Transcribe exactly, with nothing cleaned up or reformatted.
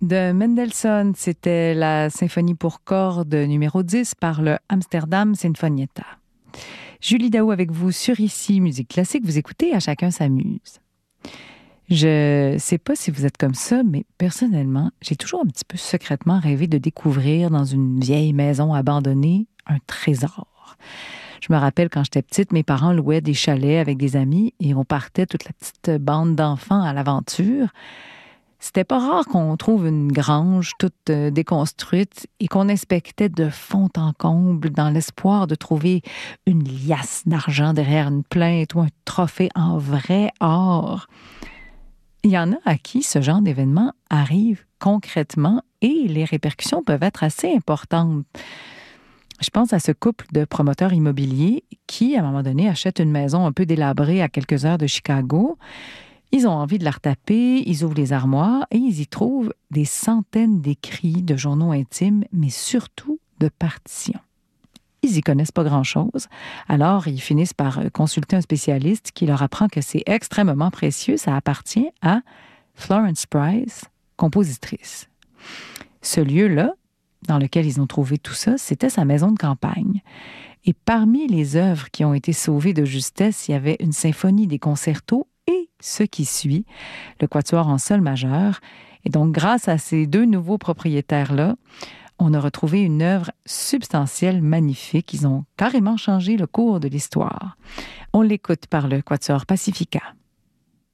de Mendelssohn, c'était la symphonie pour cordes numéro dix par le Amsterdam Sinfonietta. Julie Daou avec vous sur Ici Musique Classique. Vous écoutez À chacun s'amuse. Je sais pas si vous êtes comme ça, mais personnellement, j'ai toujours un petit peu secrètement rêvé de découvrir dans une vieille maison abandonnée un trésor. Je me rappelle quand j'étais petite, mes parents louaient des chalets avec des amis et on partait toute la petite bande d'enfants à l'aventure. C'était pas rare qu'on trouve une grange toute euh, déconstruite et qu'on inspectait de fond en comble dans l'espoir de trouver une liasse d'argent derrière une plainte ou un trophée en vrai or. Il y en a à qui ce genre d'événement arrive concrètement et les répercussions peuvent être assez importantes. Je pense à ce couple de promoteurs immobiliers qui, à un moment donné, achètent une maison un peu délabrée à quelques heures de Chicago. Ils ont envie de la retaper, ils ouvrent les armoires et ils y trouvent des centaines d'écrits de journaux intimes, mais surtout de partitions. Ils n'y connaissent pas grand-chose, alors ils finissent par consulter un spécialiste qui leur apprend que c'est extrêmement précieux, ça appartient à Florence Price, compositrice. Ce lieu-là, dans lequel ils ont trouvé tout ça, c'était sa maison de campagne. Et parmi les œuvres qui ont été sauvées de justesse, il y avait une symphonie des concertos et ce qui suit, le quatuor en sol majeur. Et donc, grâce à ces deux nouveaux propriétaires-là, on a retrouvé une œuvre substantielle, magnifique. Ils ont carrément changé le cours de l'histoire. On l'écoute par le quatuor Pacifica.